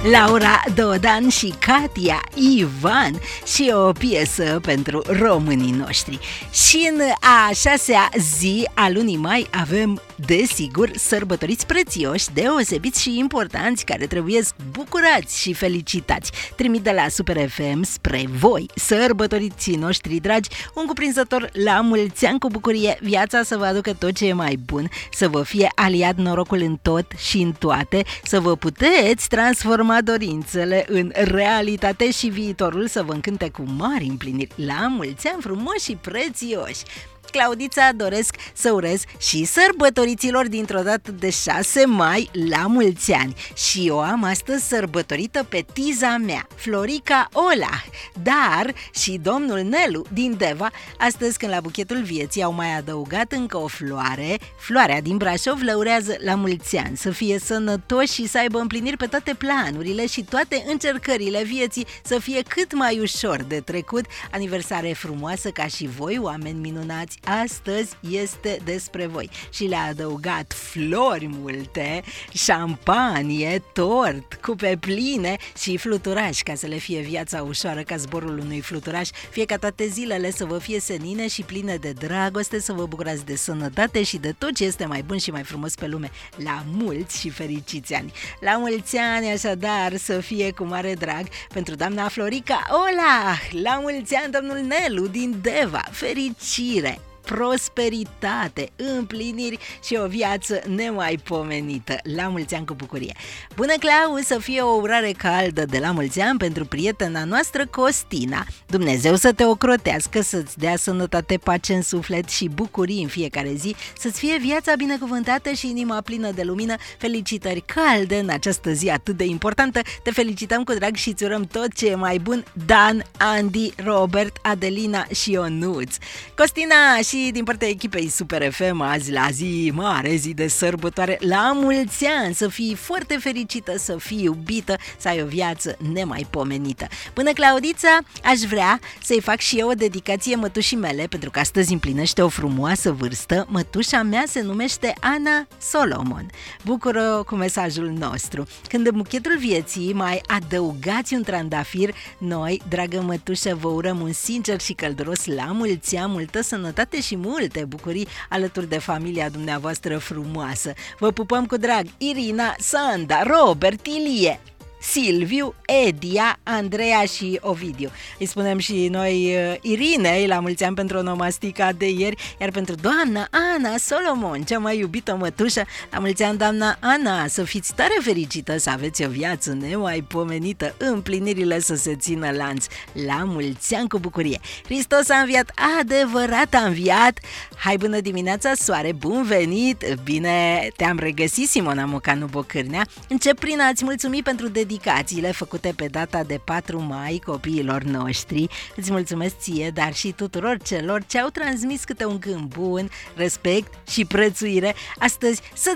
Laura Dodan și Katia Ivan și o piesă pentru românii noștri. Și în a 6-a zi a lunii mai avem, desigur, sărbătoriți prețioși, deosebiți și importanți, care trebuie bucurați și felicitați. Trimit de la Super FM spre voi, sărbătoriții noștri dragi, un cuprinzător la mulți ani cu bucurie, viața să vă aducă tot ce e mai bun, să vă fie aliat norocul în tot și în toate, să vă puteți transforma dorințele în realitate și viitorul să vă încânte cu mari împliniri. La mulți ani frumoși și prețioși! Claudița, doresc să urez și sărbătoriților dintr-o dată de 6 mai la mulți ani. Și eu am astăzi sărbătorită pe tiza mea, Florica Olah, dar și domnul Nelu din Deva, astăzi când la buchetul vieții au mai adăugat încă o floare. Floarea din Brașov le urează la mulți ani, să fie sănătoși și să aibă împliniri pe toate planurile și toate încercările vieții să fie cât mai ușor de trecut. Aniversare frumoasă ca și voi, oameni minunați, astăzi este despre voi. Și le-a adăugat flori multe, șampanie, tort, cupe pline și fluturași, ca să le fie viața ușoară ca zborul unui fluturaș, fie ca toate zilele să vă fie senine și pline de dragoste, să vă bucurați de sănătate și de tot ce este mai bun și mai frumos pe lume. La mulți și fericiți ani! La mulți ani, așadar, să fie cu mare drag pentru doamna Florica Olah, la mulți ani domnul Nelu din Deva, fericire, prosperitate, împliniri și o viață nemaipomenită. La mulți ani cu bucurie! Bună, Clau, să fie o urare caldă de la mulți ani pentru prietena noastră Costina. Dumnezeu să te ocrotească, să-ți dea sănătate, pace în suflet și bucurii în fiecare zi, să-ți fie viața binecuvântată și inima plină de lumină. Felicitări calde în această zi atât de importantă. Te felicităm cu drag și îți urăm tot ce e mai bun, Dan, Andy, Robert, Adelina și Ionuț. Costina, și din partea echipei Super FM, azi la zi mare, zi de sărbătoare, la mulți ani, să fii foarte fericită, să fii iubită, să ai o viață nemaipomenită. Până, Claudița, aș vrea să-i fac și eu o dedicație mătușii mele, pentru că astăzi împlinește o frumoasă vârstă. Mătușa mea se numește Ana Solomon. Bucură cu mesajul nostru. Când în buchetul vieții mai adăugați un trandafir, noi, dragă mătușă, vă urăm un sincer și călduros la mulți ani, multă sănătate și multe bucurii alături de familia dumneavoastră frumoasă. Vă pupăm cu drag, Irina, Sanda, Robert, Ilie, Silviu, Edia, Andreea și Ovidiu. Îi spunem și noi Irinei la mulți ani pentru onomastica de ieri, iar pentru doamna Ana Solomon, cea mai iubită mătușă, la mulți ani, doamna Ana, să fiți tare fericită, să aveți o viață nemaipomenită, împlinirile să se țină lanț. La mulți ani cu bucurie! Hristos a înviat, adevărat a înviat! Hai, bună dimineața, soare, bun venit! Bine te-am regăsit, Simona Mocanu Bocârnea. Încep prin a-ți mulțumi pentru dedicațiile făcute pe data de 4 mai copiilor noștri. Îți mulțumesc ție, dar și tuturor celor ce au transmis câte un gând bun, respect și prețuire. Astăzi să